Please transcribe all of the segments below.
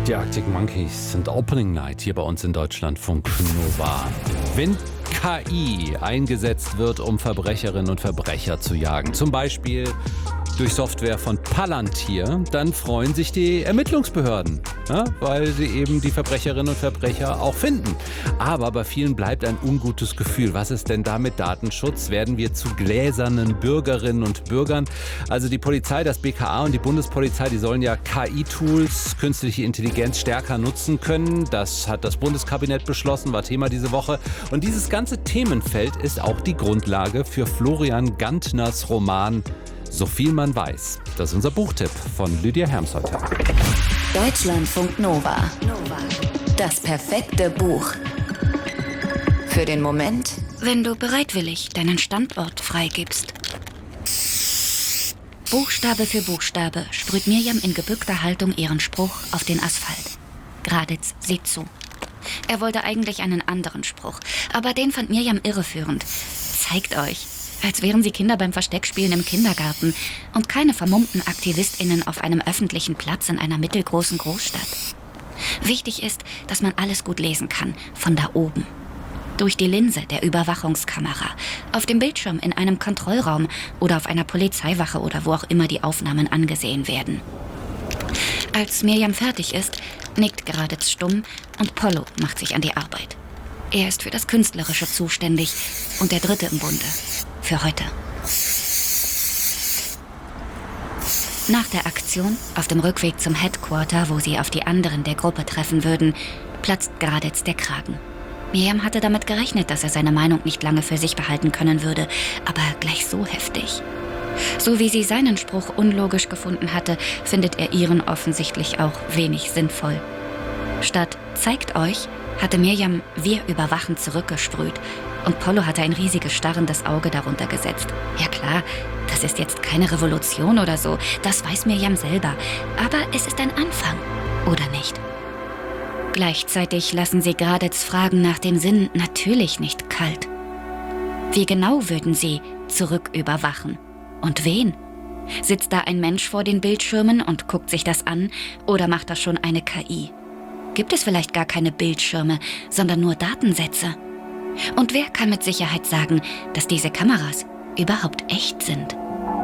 Die Arctic Monkeys sind Opening Night hier bei uns in Deutschlandfunk Nova. Wenn KI eingesetzt wird, um Verbrecherinnen und Verbrecher zu jagen, zum Beispiel durch Software von Palantir, dann freuen sich die Ermittlungsbehörden, ja, weil sie eben die Verbrecherinnen und Verbrecher auch finden. Aber bei vielen bleibt ein ungutes Gefühl. Was ist denn da mit Datenschutz? Werden wir zu gläsernen Bürgerinnen und Bürgern? Also die Polizei, das BKA und die Bundespolizei, die sollen ja KI-Tools, künstliche Intelligenz stärker nutzen können. Das hat das Bundeskabinett beschlossen, war Thema diese Woche. Und dieses ganze Themenfeld ist auch die Grundlage für Florian Gantners Roman So viel man weiß. Das ist unser Buchtipp von Lydia Herms heute. Deutschlandfunk Nova. Das perfekte Buch. Für den Moment, wenn du bereitwillig deinen Standort freigibst. Buchstabe für Buchstabe sprüht Mirjam in gebückter Haltung ihren Spruch auf den Asphalt. Graditz sieht zu. Er wollte eigentlich einen anderen Spruch, aber den fand Mirjam irreführend. Zeigt euch. Als wären sie Kinder beim Versteckspielen im Kindergarten und keine vermummten AktivistInnen auf einem öffentlichen Platz in einer mittelgroßen Großstadt. Wichtig ist, dass man alles gut lesen kann, von da oben. Durch die Linse der Überwachungskamera, auf dem Bildschirm in einem Kontrollraum oder auf einer Polizeiwache oder wo auch immer die Aufnahmen angesehen werden. Als Mirjam fertig ist, nickt Graditz stumm und Pollo macht sich an die Arbeit. Er ist für das Künstlerische zuständig und der Dritte im Bunde. Für heute. Nach der Aktion, auf dem Rückweg zum Headquarter, wo sie auf die anderen der Gruppe treffen würden, platzt Graditz der Kragen. Mirjam hatte damit gerechnet, dass er seine Meinung nicht lange für sich behalten können würde, aber gleich so heftig. So wie sie seinen Spruch unlogisch gefunden hatte, findet er ihren offensichtlich auch wenig sinnvoll. Statt „zeigt euch" hatte Mirjam „wir überwachen" zurückgesprüht und Pollo hatte ein riesiges starrendes Auge darunter gesetzt. Ja klar, das ist jetzt keine Revolution oder so, das weiß Mirjam selber, aber es ist ein Anfang, oder nicht? Gleichzeitig lassen sie Graditz Fragen nach dem Sinn natürlich nicht kalt. Wie genau würden sie zurücküberwachen? Und wen? Sitzt da ein Mensch vor den Bildschirmen und guckt sich das an oder macht das schon eine KI? Gibt es vielleicht gar keine Bildschirme, sondern nur Datensätze? Und wer kann mit Sicherheit sagen, dass diese Kameras überhaupt echt sind?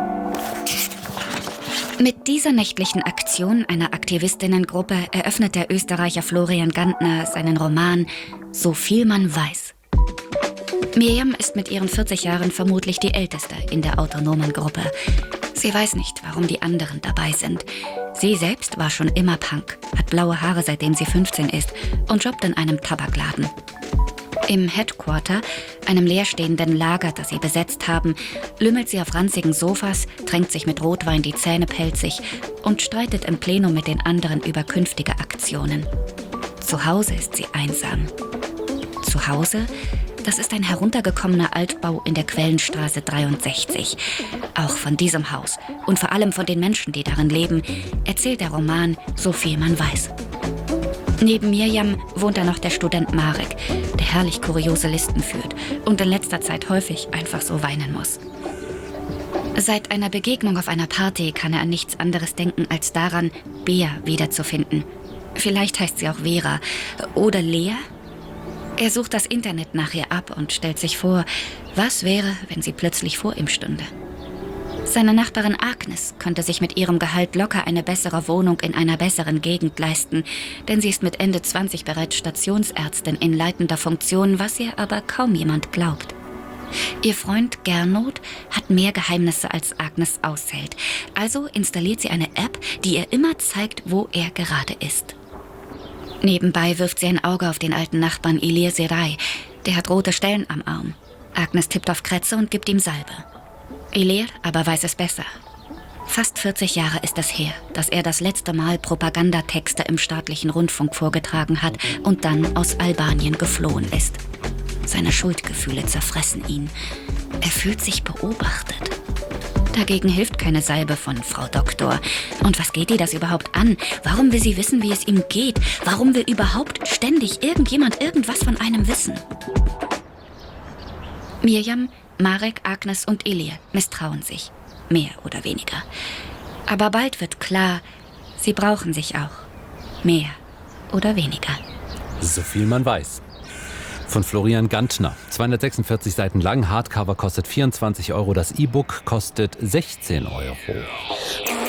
Mit dieser nächtlichen Aktion einer Aktivistinnengruppe eröffnet der Österreicher Florian Gantner seinen Roman So viel man weiß. Mirjam ist mit ihren 40 Jahren vermutlich die Älteste in der autonomen Gruppe. Sie weiß nicht, warum die anderen dabei sind. Sie selbst war schon immer Punk, hat blaue Haare, seitdem sie 15 ist und jobbt in einem Tabakladen. Im Headquarter, einem leerstehenden Lager, das sie besetzt haben, lümmelt sie auf ranzigen Sofas, tränkt sich mit Rotwein die Zähne pelzig und streitet im Plenum mit den anderen über künftige Aktionen. Zu Hause ist sie einsam. Zu Hause? Das ist ein heruntergekommener Altbau in der Quellenstraße 63. Auch von diesem Haus und vor allem von den Menschen, die darin leben, erzählt der Roman So viel man weiß. Neben Mirjam wohnt da noch der Student Marek, der herrlich kuriose Listen führt und in letzter Zeit häufig einfach so weinen muss. Seit einer Begegnung auf einer Party kann er an nichts anderes denken als daran, Bea wiederzufinden. Vielleicht heißt sie auch Vera oder Lea. Er sucht das Internet nach ihr ab und stellt sich vor, was wäre, wenn sie plötzlich vor ihm stünde. Seine Nachbarin Agnes könnte sich mit ihrem Gehalt locker eine bessere Wohnung in einer besseren Gegend leisten, denn sie ist mit Ende 20 bereits Stationsärztin in leitender Funktion, was ihr aber kaum jemand glaubt. Ihr Freund Gernot hat mehr Geheimnisse als Agnes aushält, also installiert sie eine App, die ihr immer zeigt, wo er gerade ist. Nebenbei wirft sie ein Auge auf den alten Nachbarn Ilir Seray, der hat rote Stellen am Arm. Agnes tippt auf Krätze und gibt ihm Salbe. Ilir aber weiß es besser. Fast 40 Jahre ist es her, dass er das letzte Mal Propagandatexte im staatlichen Rundfunk vorgetragen hat und dann aus Albanien geflohen ist. Seine Schuldgefühle zerfressen ihn. Er fühlt sich beobachtet. Dagegen hilft keine Salbe von Frau Doktor. Und was geht ihr das überhaupt an? Warum will sie wissen, wie es ihm geht? Warum will überhaupt ständig irgendjemand irgendwas von einem wissen? Mirjam, Marek, Agnes und Ilir misstrauen sich. Mehr oder weniger. Aber bald wird klar, sie brauchen sich auch. Mehr oder weniger. So viel man weiß. Von Florian Gantner. 246 Seiten lang, Hardcover kostet 24 €, das E-Book kostet 16 €.